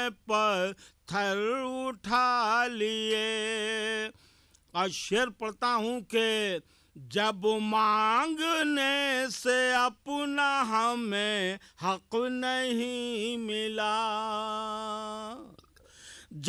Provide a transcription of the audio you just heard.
पत्थर उठा लिए। और शेर पढ़ता हूँ कि जब मांगने से अपना हमें हक नहीं मिला,